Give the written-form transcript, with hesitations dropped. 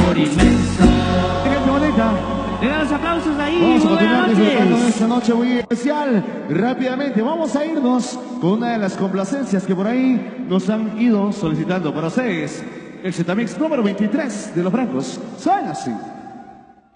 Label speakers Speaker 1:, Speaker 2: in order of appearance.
Speaker 1: amor inmenso.
Speaker 2: Gente bonita.
Speaker 1: Deja los aplausos ahí.
Speaker 2: Vamos a
Speaker 1: Muy buenas
Speaker 2: continuar disfrutando de
Speaker 1: noches.
Speaker 2: esta noche muy especial. Rápidamente vamos a irnos con una de las complacencias que por ahí nos han ido solicitando para ustedes. El Zetamix número 23 de Los Francos. Suena así.